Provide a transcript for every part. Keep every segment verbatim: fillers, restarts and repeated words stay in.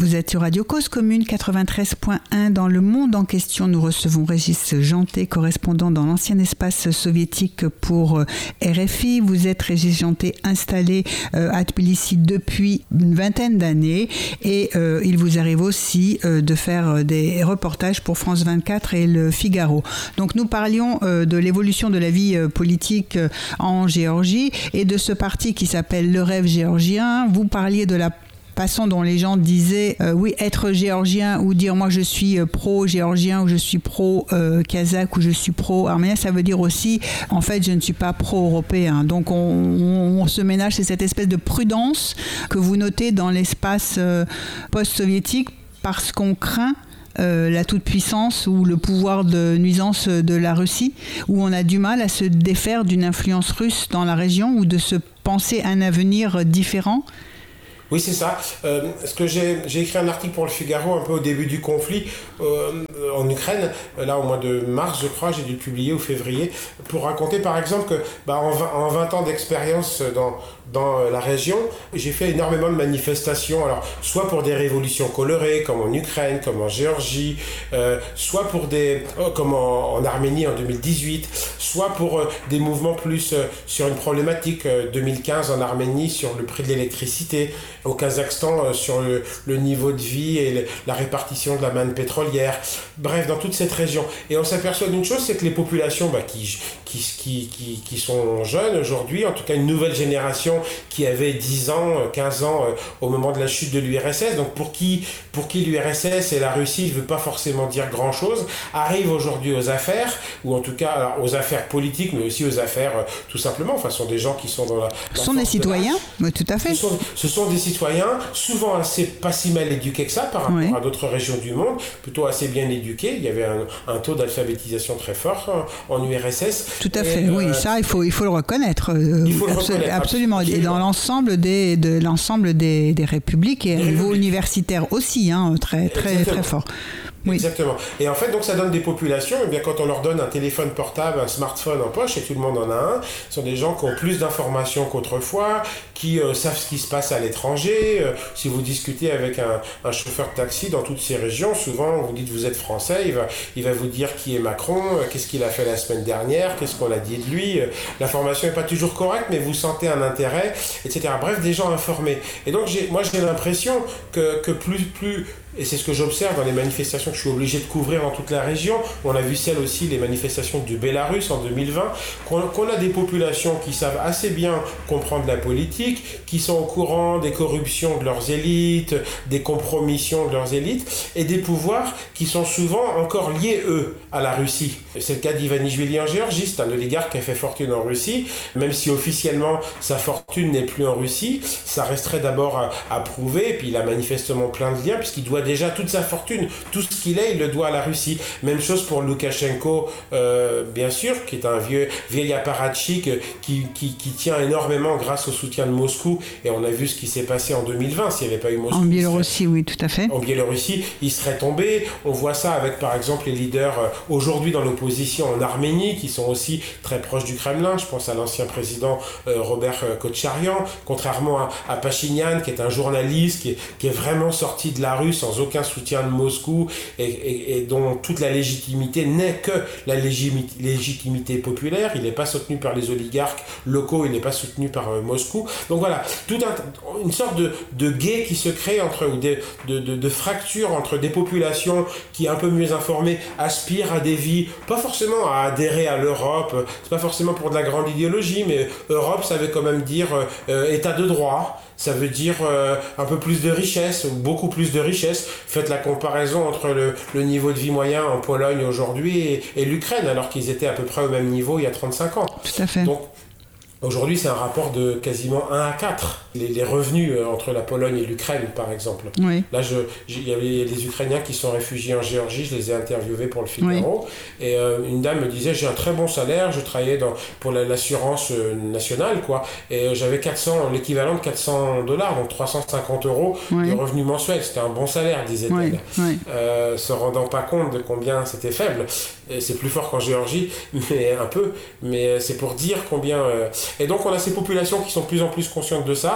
Vous êtes sur Radio Cause Commune quatre-vingt-treize point un. Dans le monde en question, nous recevons Régis Janté, correspondant dans l'ancien espace soviétique pour R F I. Vous êtes Régis Janté, installé euh, à Tbilissi depuis une vingtaine d'années et euh, il vous arrive aussi euh, de faire des reportages pour France vingt-quatre et Le Figaro. Donc nous parlions euh, de l'évolution de la vie euh, politique euh, en Géorgie et de ce parti qui s'appelle Le Rêve géorgien. Vous parliez de la façon dont les gens disaient euh, oui, être géorgien ou dire moi je suis euh, pro-géorgien ou je suis pro-kazakh euh, ou je suis pro-arménien, ça veut dire aussi en fait je ne suis pas pro-européen. Donc on, on, on se ménage, c'est cette espèce de prudence que vous notez dans l'espace euh, post-soviétique parce qu'on craint Euh, la toute-puissance ou le pouvoir de nuisance de la Russie, où on a du mal à se défaire d'une influence russe dans la région ou de se penser un avenir différent. Oui, c'est ça. Euh, ce que j'ai, j'ai écrit un article pour Le Figaro un peu au début du conflit euh, en Ukraine, là au mois de mars, je crois, j'ai dû le publier, ou février, pour raconter par exemple que bah, en, vingt, en vingt ans d'expérience dans, dans la région, j'ai fait énormément de manifestations, alors soit pour des révolutions colorées, comme en Ukraine, comme en Géorgie, euh, soit pour des, oh, comme en, en Arménie en deux mille dix-huit, soit pour euh, des mouvements plus euh, sur une problématique, euh, deux mille quinze en Arménie sur le prix de l'électricité, au Kazakhstan euh, sur le, le niveau de vie et le, la répartition de la manne pétrolière, bref, dans toute cette région. Et on s'aperçoit d'une chose, c'est que les populations bah, qui, qui, qui, qui, qui sont jeunes aujourd'hui, en tout cas une nouvelle génération qui avait dix ans, quinze ans euh, au moment de la chute de l'U R S S, donc pour qui, pour qui l'U R S S et la Russie ne veut pas forcément dire grand-chose, arrivent aujourd'hui aux affaires, ou en tout cas alors, aux affaires politiques, mais aussi aux affaires euh, tout simplement, enfin, ce sont des gens qui sont dans la... Ce sont des citoyens, oui, tout à fait. Ce sont, ce sont des citoyens, souvent assez pas si mal éduqués que ça par rapport oui. à d'autres régions du monde, plutôt assez bien éduqués. Il y avait un, un taux d'alphabétisation très fort hein, en U R S S. Tout à et, fait, euh, oui, ça il faut, il faut le reconnaître. Euh, il faut le absolu- reconnaître. Absolument, absolument. Et dans l'ensemble des, de l'ensemble des, des républiques et au niveau universitaire aussi, hein, très, très, Exactement. très fort. Oui. Exactement. Et en fait, donc ça donne des populations, et bien quand on leur donne un téléphone portable, un smartphone en poche, et tout le monde en a un, ce sont des gens qui ont plus d'informations qu'autrefois, qui euh, savent ce qui se passe à l'étranger. Euh, si vous discutez avec un, un chauffeur de taxi dans toutes ces régions, souvent vous dites vous êtes français, il va, il va vous dire qui est Macron, euh, qu'est-ce qu'il a fait la semaine dernière, qu'est-ce qu'on a dit de lui. Euh, l'information n'est pas toujours correcte, mais vous sentez un intérêt, et cetera. Bref, des gens informés. Et donc j'ai, moi j'ai l'impression que, que plus... plus et c'est ce que j'observe dans les manifestations que je suis obligé de couvrir dans toute la région. On a vu celles aussi, les manifestations du Bélarus en deux mille vingt, qu'on, qu'on a des populations qui savent assez bien comprendre la politique, qui sont au courant des corruptions de leurs élites, des compromissions de leurs élites, et des pouvoirs qui sont souvent encore liés, eux, à la Russie. C'est le cas d'Ivanishvili en Géorgie, c'est un oligarque qui a fait fortune en Russie, même si officiellement sa fortune n'est plus en Russie, ça resterait d'abord à, à prouver, et puis il a manifestement plein de liens, puisqu'il doit déjà toute sa fortune, tout ce qu'il est, il le doit à la Russie. Même chose pour Loukachenko, euh, bien sûr, qui est un vieux vieil apparatchik qui, qui, qui tient énormément grâce au soutien de Moscou. Et on a vu ce qui s'est passé en deux mille vingt. S'il n'y avait pas eu Moscou, en Biélorussie, oui, tout à fait. En Biélorussie, il serait tombé. On voit ça avec, par exemple, les leaders euh, aujourd'hui dans l'opposition en Arménie, qui sont aussi très proches du Kremlin. Je pense à l'ancien président euh, Robert euh, Kotcharyan, contrairement à, à Pachinian, qui est un journaliste qui est, qui est vraiment sorti de la rue sans aucun soutien de Moscou et, et, et dont toute la légitimité n'est que la légimi- légitimité populaire. Il n'est pas soutenu par les oligarques locaux, il n'est pas soutenu par euh, Moscou. Donc voilà, toute un, une sorte de, de guet qui se crée entre, ou de, de, de, de fracture entre des populations qui, un peu mieux informées, aspirent à des vies, pas forcément à adhérer à l'Europe, c'est pas forcément pour de la grande idéologie, mais Europe, ça veut quand même dire euh, état de droit. Ça veut dire euh, un peu plus de richesse, beaucoup plus de richesse. Faites la comparaison entre le, le niveau de vie moyen en Pologne aujourd'hui et, et l'Ukraine, alors qu'ils étaient à peu près au même niveau il y a trente-cinq ans. Tout à fait. Donc, aujourd'hui, c'est un rapport de quasiment un à quatre. Les, les revenus euh, entre la Pologne et l'Ukraine, par exemple. Oui. Là, il y avait des Ukrainiens qui sont réfugiés en Géorgie, je les ai interviewés pour Le Figaro. Oui. Et euh, une dame me disait, j'ai un très bon salaire, je travaillais dans, pour la, l'assurance euh, nationale, quoi. Et euh, j'avais quatre cents, l'équivalent de quatre cents dollars, donc trois cent cinquante euros oui. de revenus mensuels. C'était un bon salaire, disait-elle. Oui. Oui. Euh, se rendant pas compte de combien c'était faible. Et c'est plus fort qu'en Géorgie, mais un peu. Mais c'est pour dire combien... Euh... Et donc, on a ces populations qui sont de plus en plus conscientes de ça.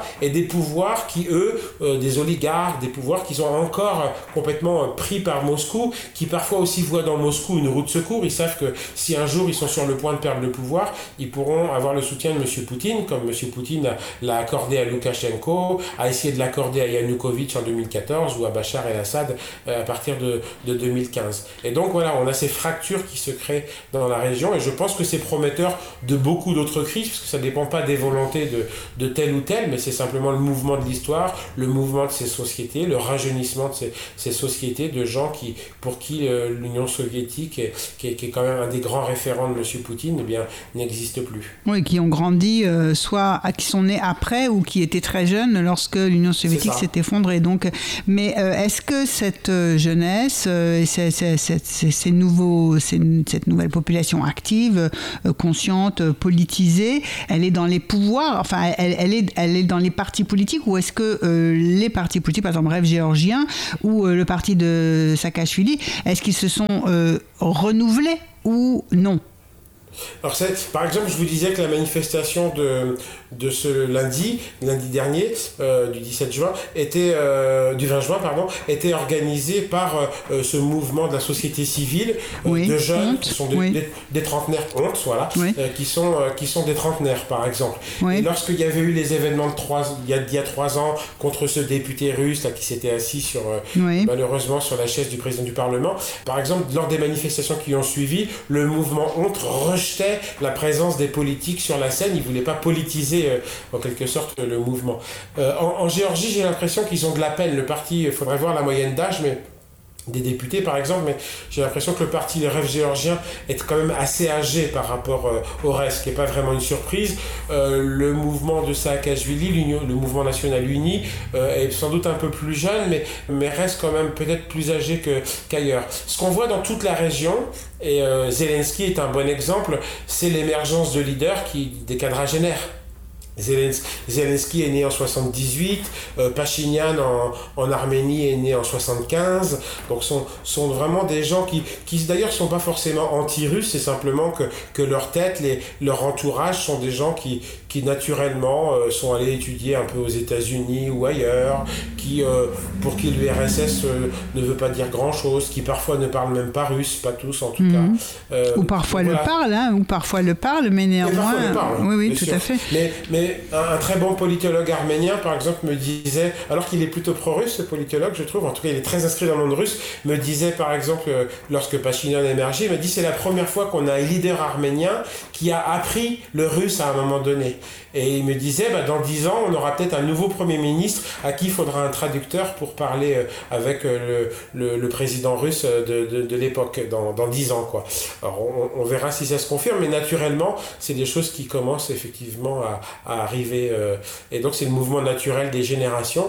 et des pouvoirs qui, eux, euh, des oligarques, des pouvoirs qui sont encore complètement pris par Moscou, qui parfois aussi voient dans Moscou une roue de secours. Ils savent que si un jour ils sont sur le point de perdre le pouvoir, ils pourront avoir le soutien de M. Poutine, comme M. Poutine l'a accordé à Loukachenko, a essayé de l'accorder à Yanukovych en deux mille quatorze ou à Bachar el-Assad à partir de, de deux mille quinze. Et donc voilà, on a ces fractures qui se créent dans la région, et je pense que c'est prometteur de beaucoup d'autres crises, parce que ça ne dépend pas des volontés de, de tel ou tel, mais c'est simplement le mouvement de l'histoire, le mouvement de ces sociétés, le rajeunissement de ces, ces sociétés, de gens qui, pour qui euh, l'Union soviétique, est, qui, est, qui est quand même un des grands référents de M. Poutine, eh bien, n'existe plus. Oui, qui ont grandi, euh, soit qui sont nés après ou qui étaient très jeunes lorsque l'Union soviétique s'est effondrée. Donc, mais euh, est-ce que cette euh, jeunesse, euh, ces, ces, ces, ces nouveaux, ces, cette nouvelle population active, euh, consciente, euh, politisée, elle est dans les pouvoirs, enfin, elle, elle, est, elle est dans les partis politiques, ou est-ce que euh, les partis politiques, par exemple Rêve géorgien ou euh, le parti de Saakashvili, est-ce qu'ils se sont euh, renouvelés ou non? Alors c'est, par exemple, je vous disais que la manifestation de, de ce lundi, lundi dernier, euh, du dix-sept juin, était, euh, du vingt juin, pardon, était organisée par euh, ce mouvement de la société civile, euh, oui, de jeunes honte, qui sont des, oui. des, des trentenaires, honte, voilà, oui. euh, qui, sont, euh, qui sont des trentenaires, par exemple. Oui. Et lorsqu'il y avait eu les événements de trois, il y a, il y a trois ans contre ce député russe là, qui s'était assis sur, euh, oui. malheureusement sur la chaise du président du Parlement, par exemple, lors des manifestations qui ont suivi, le mouvement honte rejetait la présence des politiques sur la scène. Ils ne voulaient pas politiser euh, en quelque sorte le mouvement. Euh, en, en Géorgie, j'ai l'impression qu'ils ont de la peine. Le parti, il faudrait voir la moyenne d'âge, mais des députés par exemple, mais j'ai l'impression que le parti Les Rêves géorgiens est quand même assez âgé par rapport euh, au reste, ce qui n'est pas vraiment une surprise. Euh, le mouvement de Saakashvili, le mouvement national uni, euh, est sans doute un peu plus jeune, mais, mais reste quand même peut-être plus âgé que, qu'ailleurs. Ce qu'on voit dans toute la région, et euh, Zelensky est un bon exemple, c'est l'émergence de leaders qui, des quadragénaires. Zelensky est né en soixante-dix-huit, euh, Pachinian en, en Arménie est né en soixante-quinze, donc sont, sont vraiment des gens qui, qui d'ailleurs ne sont pas forcément anti-russes, c'est simplement que, que leur tête, les, leur entourage sont des gens qui, qui naturellement euh, sont allés étudier un peu aux États-Unis ou ailleurs, qui, euh, pour qui l'U R S S euh, ne veut pas dire grand-chose, qui parfois ne parlent même pas russe, pas tous en tout mmh. cas. Euh, ou parfois le voilà. parlent, hein, ou parfois le parlent, mais néanmoins... Mais parfois le parlent, oui, oui, tout sûr. à fait. Mais, mais un, un très bon politologue arménien, par exemple, me disait, alors qu'il est plutôt pro-russe, ce politologue, je trouve, en tout cas il est très inscrit dans le monde russe, me disait par exemple, euh, lorsque Pachinian a émergé, il me dit c'est la première fois qu'on a un leader arménien qui a appris le russe à un moment donné. Et il me disait, bah, dans dix ans, on aura peut-être un nouveau Premier ministre à qui il faudra un traducteur pour parler euh, avec euh, le, le, le président russe de, de, de l'époque, dans, dans dix ans, quoi. Alors, on, on verra si ça se confirme, mais naturellement, c'est des choses qui commencent effectivement à, à arriver. Euh, et donc, c'est le mouvement naturel des générations.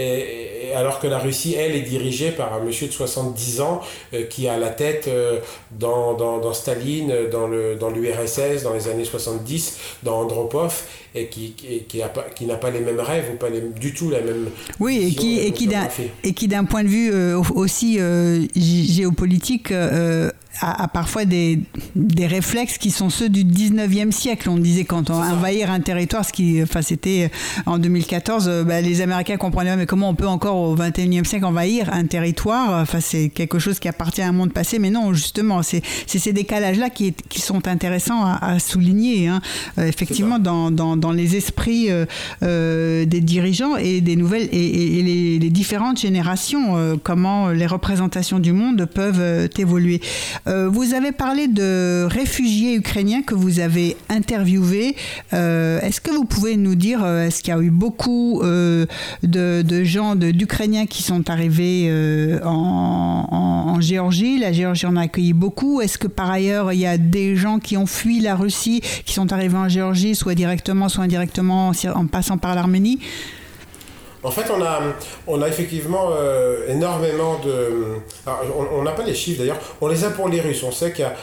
Et, et alors que la Russie, elle, est dirigée par un monsieur de soixante-dix ans euh, qui a la tête euh, dans, dans, dans Staline, dans, le, dans l'U R S S, dans les années soixante-dix, dans Andropov, et qui, qui, qui, a pas, qui n'a pas les mêmes rêves ou pas les, du tout la même oui et qui, et, qui d'un, et qui d'un point de vue euh, aussi euh, géopolitique euh, a, a parfois des, des réflexes qui sont ceux du dix-neuvième siècle. On disait quand on envahir un territoire, ce qui, enfin, c'était en deux mille quatorze, bah, les Américains comprenaient mais comment on peut encore au vingt et unième siècle envahir un territoire, enfin, c'est quelque chose qui appartient à un monde passé, mais non, justement, c'est, c'est ces décalages-là qui, qui sont intéressants à, à souligner, hein. Euh, effectivement, dans, dans, dans les esprits euh, euh, des dirigeants et des nouvelles et, et, et les, les différentes générations, euh, comment les représentations du monde peuvent euh, évoluer. Euh, vous avez parlé de réfugiés ukrainiens que vous avez interviewés. Euh, est-ce que vous pouvez nous dire, euh, est-ce qu'il y a eu beaucoup euh, de, de gens, de, d'Ukrainiens qui sont arrivés euh, en, en, en Géorgie? La Géorgie en a accueilli beaucoup. Est-ce que par ailleurs, il y a des gens qui ont fui la Russie, qui sont arrivés en Géorgie, soit directement, soit indirectement, en passant par l'Arménie? En fait, on a, on a effectivement euh, énormément de... Alors, on n'a pas les chiffres d'ailleurs, on les a pour les Russes. On sait qu'il y a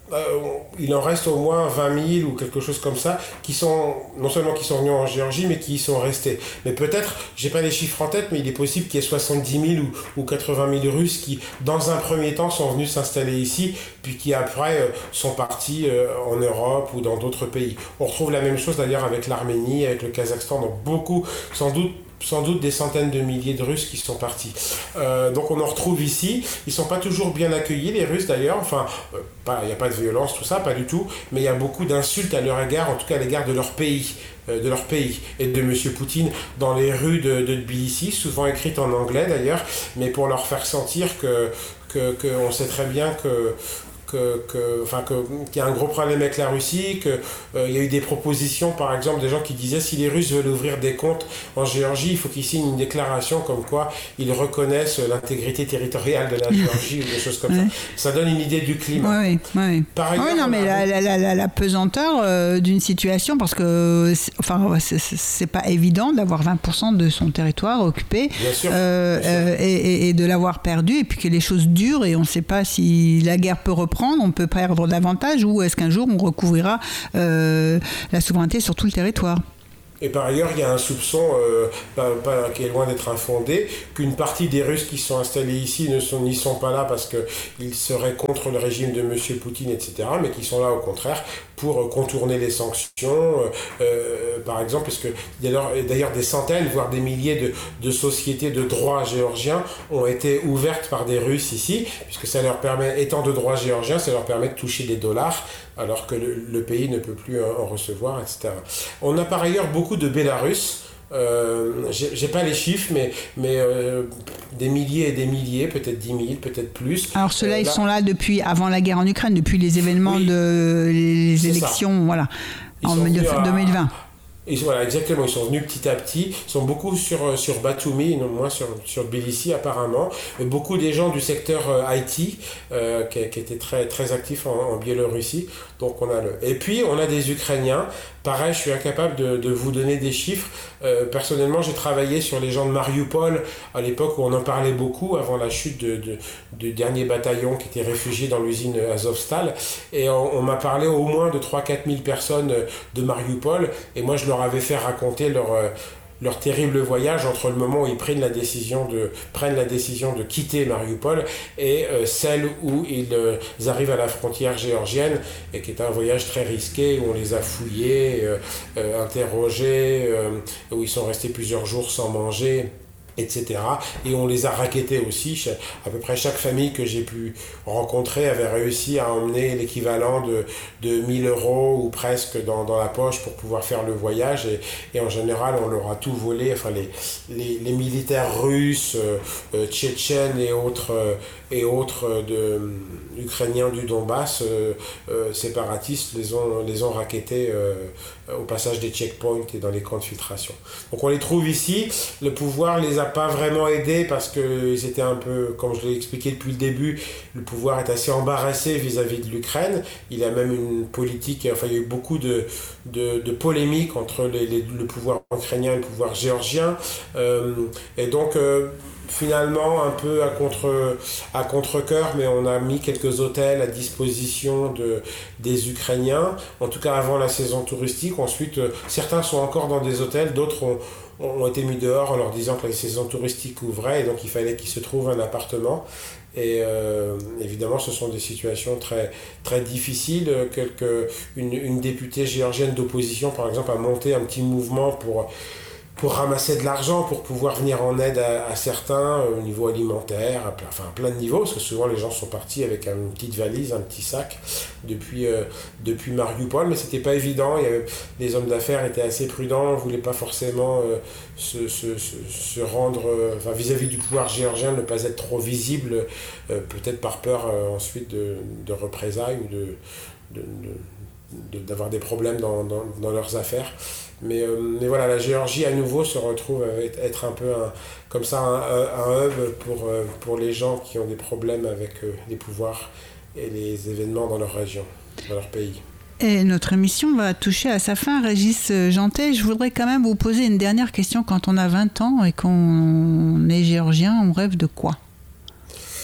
euh, il en reste au moins vingt mille ou quelque chose comme ça, qui sont, non seulement qui sont venus en Géorgie, mais qui y sont restés. Mais peut-être, j'ai pas les chiffres en tête, mais il est possible qu'il y ait soixante-dix mille ou, ou quatre-vingt mille Russes qui, dans un premier temps, sont venus s'installer ici, puis qui après euh, sont partis euh, en Europe ou dans d'autres pays. On retrouve la même chose d'ailleurs avec l'Arménie, avec le Kazakhstan, donc beaucoup, sans doute, sans doute des centaines de milliers de Russes qui sont partis. Euh, donc on en retrouve ici. Ils ne sont pas toujours bien accueillis, les Russes d'ailleurs. Enfin, euh, pas, il n'y a pas de violence, tout ça, pas du tout. Mais il y a beaucoup d'insultes à leur égard, en tout cas à l'égard de leur pays. Euh, de leur pays et de M. Poutine dans les rues de, de Tbilissi, souvent écrites en anglais d'ailleurs, mais pour leur faire sentir que, que, que on sait très bien que Que, que, enfin, que, qu'il y a un gros problème avec la Russie, qu'il euh, y a eu des propositions, par exemple, des gens qui disaient si les Russes veulent ouvrir des comptes en Géorgie, il faut qu'ils signent une déclaration comme quoi ils reconnaissent l'intégrité territoriale de la Géorgie ou des choses comme ouais. ça. Ça donne une idée du climat. Oui, oui. Par ailleurs, oui, non, mais la, la, la, la pesanteur euh, d'une situation, parce que c'est, enfin, c'est, c'est pas évident d'avoir vingt pour cent de son territoire occupé bien sûr, euh, bien sûr. Euh, et, et de l'avoir perdu, et puis que les choses durent et on ne sait pas si la guerre peut reprendre. On peut perdre davantage ou est-ce qu'un jour on recouvrira euh, la souveraineté sur tout le territoire ? Et par ailleurs, il y a un soupçon euh, pas, pas, qui est loin d'être infondé, qu'une partie des Russes qui sont installés ici ne sont, n'y sont pas là parce qu'ils seraient contre le régime de M. Poutine, et cetera, mais qui sont là au contraire pour contourner les sanctions, euh, par exemple, parce que d'ailleurs des centaines, voire des milliers de, de sociétés de droit géorgiens ont été ouvertes par des Russes ici, puisque ça leur permet, étant de droit géorgien, ça leur permet de toucher des dollars, alors que le, le pays ne peut plus en recevoir, et cetera. On a par ailleurs beaucoup de Bélarusses. Euh, j'ai, j'ai pas les chiffres, mais, mais euh, des milliers et des milliers, peut-être dix mille, peut-être plus. Alors ceux-là, euh, ils là, sont là depuis avant la guerre en Ukraine, depuis les événements oui, de les, les élections, ça. Voilà, ils en deux mille vingt. Et voilà, exactement, ils sont venus petit à petit, ils sont beaucoup sur, sur Batumi, non moins sur, sur Tbilissi apparemment, et beaucoup des gens du secteur euh, I T euh, qui, qui étaient très, très actifs en, en Biélorussie, donc on a le... Et puis on a des Ukrainiens, pareil, je suis incapable de, de vous donner des chiffres, euh, personnellement j'ai travaillé sur les gens de Mariupol à l'époque où on en parlait beaucoup, avant la chute de, de, du dernier bataillon qui était réfugié dans l'usine Azovstal, et on, on m'a parlé au moins de trois à quatre mille personnes de Mariupol, et moi je leur avait fait raconter leur, euh, leur terrible voyage entre le moment où ils prennent la décision de, prennent la décision de quitter Mariupol et euh, celle où ils euh, arrivent à la frontière géorgienne, et qui est un voyage très risqué, où on les a fouillés, euh, euh, interrogés, euh, où ils sont restés plusieurs jours sans manger, et cetera. Et on les a rackettés aussi. À peu près chaque famille que j'ai pu rencontrer avait réussi à emmener l'équivalent de, de mille euros ou presque dans, dans la poche pour pouvoir faire le voyage. Et, et en général, on leur a tout volé. Enfin, les, les, les militaires russes, euh, tchétchènes et autres, euh, et autres de, euh, ukrainiens du Donbass, euh, euh, séparatistes, les ont, les ont rackettés euh, au passage des checkpoints et dans les camps de filtration. Donc on les trouve ici. Le pouvoir les a pas vraiment aidés parce qu'ils étaient un peu, comme je l'ai expliqué depuis le début, le pouvoir est assez embarrassé vis-à-vis de l'Ukraine. Il a même une politique, enfin il y a eu beaucoup de, de, de polémiques entre les, les, le pouvoir ukrainien et le pouvoir géorgien. Euh, et donc euh, finalement un peu à contre à contre-cœur, mais on a mis quelques hôtels à disposition de, des Ukrainiens, en tout cas avant la saison touristique. Ensuite, euh, certains sont encore dans des hôtels, d'autres ont, ont été mis dehors en leur disant que la saison touristique ouvrait, et donc il fallait qu'ils se trouvent un appartement. Et euh, évidemment, ce sont des situations très, très difficiles. Quelque, une, une députée géorgienne d'opposition, par exemple, a monté un petit mouvement pour... pour ramasser de l'argent, pour pouvoir venir en aide à, à certains euh, au niveau alimentaire, à plein, enfin à plein de niveaux, parce que souvent les gens sont partis avec une petite valise, un petit sac depuis, euh, depuis Mariupol, mais c'était pas évident. Il y avait, les hommes d'affaires étaient assez prudents, ne voulaient pas forcément euh, se, se, se, se rendre, euh, enfin vis-à-vis du pouvoir géorgien, ne pas être trop visible, euh, peut-être par peur euh, ensuite de, de représailles ou de, de, de, de, d'avoir des problèmes dans, dans, dans leurs affaires. Mais, euh, mais voilà, la Géorgie à nouveau se retrouve à être un peu un, comme ça un, un hub pour, euh, pour les gens qui ont des problèmes avec euh, les pouvoirs et les événements dans leur région, dans leur pays. Et notre émission va toucher à sa fin. Régis Jantet, je voudrais quand même vous poser une dernière question. Quand on a vingt ans et qu'on est géorgien, on rêve de quoi ?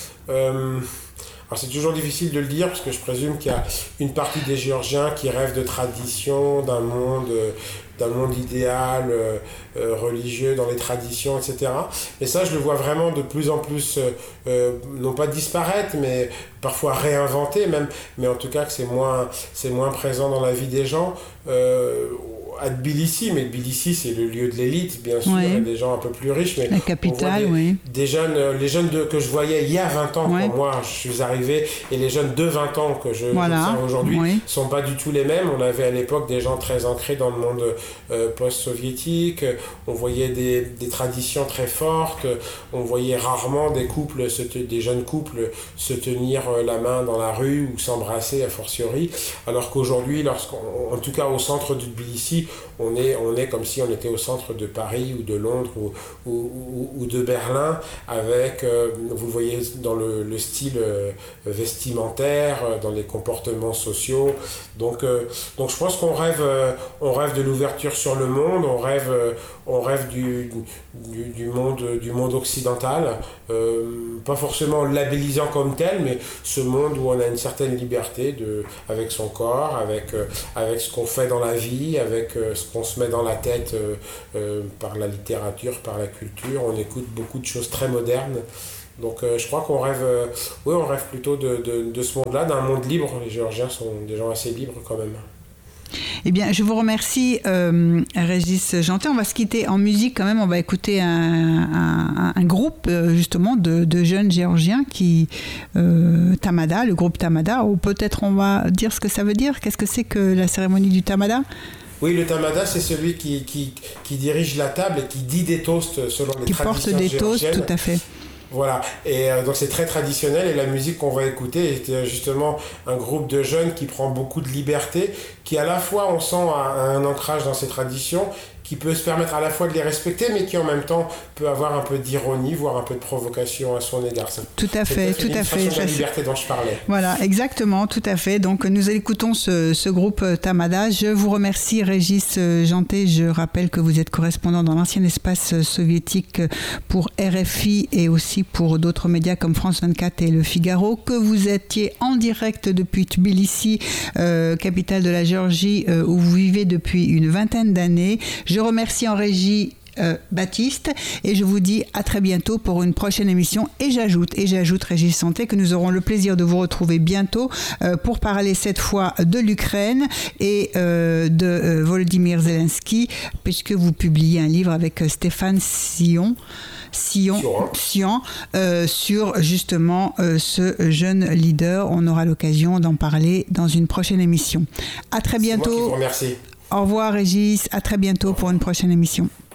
euh, Alors c'est toujours difficile de le dire parce que je présume qu'il y a une partie des Géorgiens qui rêvent de tradition, d'un monde, d'un monde idéal, euh, euh, religieux, dans les traditions, et cetera. Et ça, je le vois vraiment de plus en plus, euh, euh, non pas disparaître, mais parfois réinventer même, mais en tout cas que c'est moins, c'est moins présent dans la vie des gens. Euh, à Tbilissi, mais Tbilissi c'est le lieu de l'élite, bien sûr, oui. Il y a des gens un peu plus riches, mais la capitale, des, oui. Des jeunes, les jeunes de, que je voyais il y a vingt ans, oui. Quand moi je suis arrivé, et les jeunes de vingt ans que je voilà. observe aujourd'hui, ne oui. sont pas du tout les mêmes. On avait à l'époque des gens très ancrés dans le monde euh, post-soviétique, on voyait des, des traditions très fortes, on voyait rarement des couples, se te, des jeunes couples se tenir la main dans la rue ou s'embrasser a fortiori, alors qu'aujourd'hui, lorsqu'on, en tout cas au centre de Tbilissi, On est, on est comme si on était au centre de Paris ou de Londres ou, ou, ou, ou de Berlin, avec, euh, vous le voyez dans le, le style euh, vestimentaire, dans les comportements sociaux. Donc, euh, donc je pense qu'on rêve, euh, on rêve de l'ouverture sur le monde, on rêve, euh, on rêve du, du, du, monde, du monde occidental, euh, pas forcément labellisant comme tel, mais ce monde où on a une certaine liberté de, avec son corps, avec, euh, avec ce qu'on fait dans la vie, avec euh, ce qu'on se met dans la tête euh, euh, par la littérature, par la culture. On écoute beaucoup de choses très modernes. Donc euh, je crois qu'on rêve, euh, oui, on rêve plutôt de, de, de ce monde-là, d'un monde libre. Les Géorgiens sont des gens assez libres quand même. Eh bien, je vous remercie, euh, Régis Janté. On va se quitter en musique quand même. On va écouter un, un, un groupe euh, justement de, de jeunes Géorgiens qui, euh, Tamada, le groupe Tamada. Ou peut-être on va dire ce que ça veut dire. Qu'est-ce que c'est que la cérémonie du Tamada ? Oui, le Tamada, c'est celui qui, qui, qui dirige la table et qui dit des toasts selon les qui traditions géorgiennes. Qui porte des géorgiennes. toasts, tout à fait. Voilà, et euh, donc c'est très traditionnel, et la musique qu'on va écouter est justement un groupe de jeunes qui prend beaucoup de liberté, qui à la fois, on sent un, un ancrage dans ces traditions, qui peut se permettre à la fois de les respecter, mais qui en même temps peut avoir un peu d'ironie, voire un peu de provocation à son égard. C'est, tout à fait, tout à fait. C'est la liberté dont je parlais. Voilà, exactement, tout à fait. Donc nous écoutons ce, ce groupe Tamada. Je vous remercie, Régis Janté. Je rappelle que vous êtes correspondant dans l'ancien espace soviétique pour R F I et aussi pour d'autres médias comme France vingt-quatre et Le Figaro, que vous étiez en direct depuis Tbilissi, euh, capitale de la Géorgie, euh, où vous vivez depuis une vingtaine d'années. Je remercie en régie euh, Baptiste et je vous dis à très bientôt pour une prochaine émission. Et j'ajoute, et j'ajoute Régis Janté, que nous aurons le plaisir de vous retrouver bientôt euh, pour parler cette fois de l'Ukraine et euh, de euh, Volodymyr Zelensky, puisque vous publiez un livre avec Stéphane Sion. Sion, Sion euh, sur justement euh, ce jeune leader. On aura l'occasion d'en parler dans une prochaine émission. À très bientôt. C'est moi qui vous remercie. Au revoir Régis, à très bientôt pour une prochaine émission.